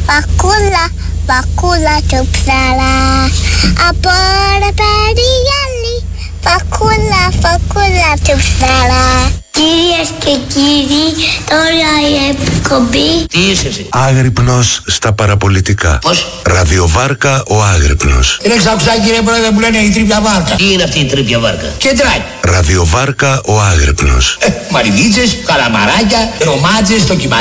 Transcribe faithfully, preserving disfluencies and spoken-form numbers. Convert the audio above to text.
Φακούλα, φακούλα του ψαρά. Από ρε περιγέλη. Φακούλα, φακούλα του ψαρά. Κυρίες και κύριοι, τώρα η εκπομπή. Τι είσαι εσύ? Άγρυπνος στα παραπολιτικά. Πώς? Ραδιοβάρκα ο Άγρυπνος. Είναι ξαψάκι κύριε πρόεδρε που λένε η τρίπια βάρκα. Τι είναι αυτή η τρίπια βάρκα? Κεντράκι. Ραδιοβάρκα ο Άγρυπνος. Ε, μαριδίτσες, καλαμαράκια, ρομάτζες, το